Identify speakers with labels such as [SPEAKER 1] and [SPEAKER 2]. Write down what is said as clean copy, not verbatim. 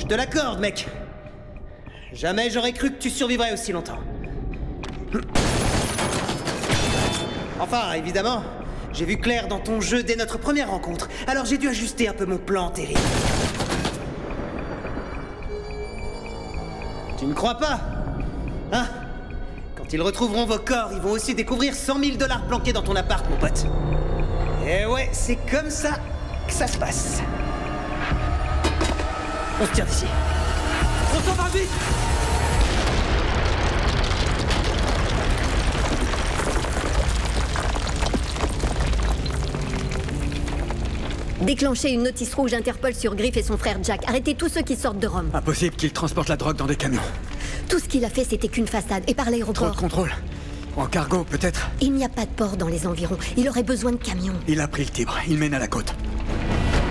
[SPEAKER 1] Je te l'accorde, mec. Jamais j'aurais cru que tu survivrais aussi longtemps. Enfin, évidemment, j'ai vu clair dans ton jeu dès notre première rencontre, alors j'ai dû ajuster un peu mon plan terrible. Tu ne crois pas? Hein? Quand ils retrouveront vos corps, ils vont aussi découvrir 100 000 $ planqués dans ton appart, mon pote. Et ouais, c'est comme ça que ça se passe. On se tire d'ici. On s'en va vite!
[SPEAKER 2] Déclenchez une notice rouge Interpol sur Griff et son frère Jack. Arrêtez tous ceux qui sortent de Rome.
[SPEAKER 3] Impossible qu'il transporte la drogue dans des camions.
[SPEAKER 2] Tout ce qu'il a fait, c'était qu'une façade. Et par
[SPEAKER 3] Trop
[SPEAKER 2] l'aéroport...
[SPEAKER 3] de contrôle. En cargo, peut-être.
[SPEAKER 2] Il n'y a pas de port dans les environs. Il aurait besoin de camions.
[SPEAKER 3] Il a pris le Tibre. Il mène à la côte.